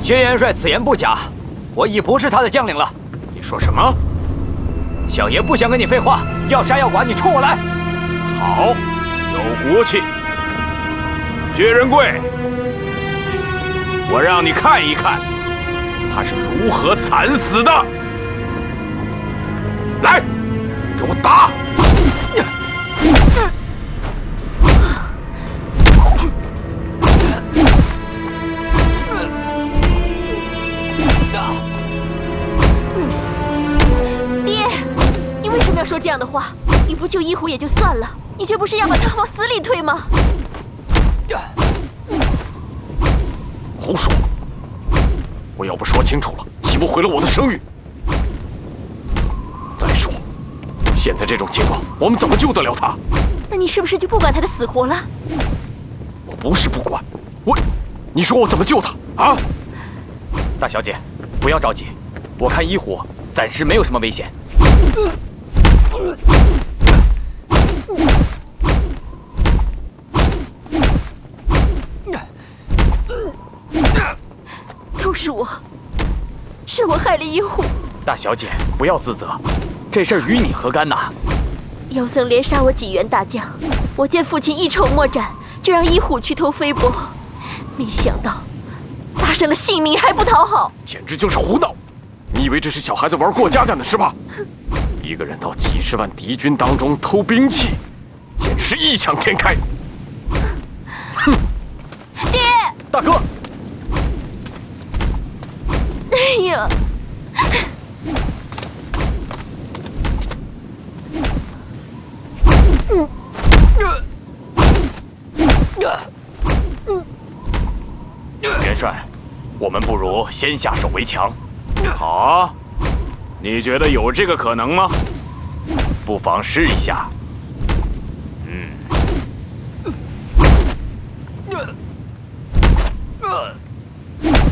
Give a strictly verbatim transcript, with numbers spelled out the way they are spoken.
薛元帅此言不假，我已不是他的将领了。 你说什么？ 相爷不想跟你废话，要杀要剐，你冲我来！ 好，有骨气。薛仁贵，我让你看一看，他是如何惨死的。来，给我打！ 要说这样的话，你不救一虎也就算了，你这不是要把他往死里推吗？ 胡说！我要不说清楚了，岂不毁了我的声誉？再说，现在这种情况，我们怎么救得了他？ 那你是不是就不管他的死活了？ 我不是不管，我，你说我怎么救他啊？ 大小姐，不要着急，我看一虎暂时没有什么危险。 都是我，是我害了一虎。 大小姐，不要自责，这事儿与你何干呐？ 妖僧连杀我几员大将，我见父亲一筹莫展，就让一虎去偷飞帛，没想到搭上了性命还不讨好， 简直就是胡闹！你以为这是小孩子玩过家家呢是吧？ 一个人到几十万敌军当中偷兵器，简直是异想天开。哼！ 爹， 大哥， 哎呀！嗯， 元帅，我们不如先下手为强。 好啊。 你觉得有这个可能吗？ 不妨试一下。嗯。